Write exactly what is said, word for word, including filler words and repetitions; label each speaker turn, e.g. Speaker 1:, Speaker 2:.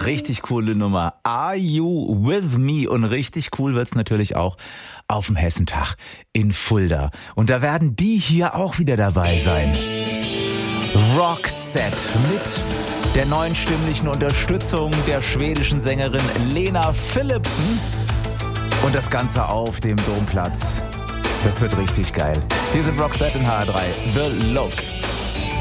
Speaker 1: richtig coole Nummer. Are You With Me? Und richtig cool wird's natürlich auch auf dem Hessentag in Fulda. Und da werden die hier auch wieder dabei sein. Roxette mit der neuen stimmlichen Unterstützung der schwedischen Sängerin Lena Philipsen. Und das Ganze auf dem Domplatz. Das wird richtig geil. Hier sind Roxette in H R drei. The Look.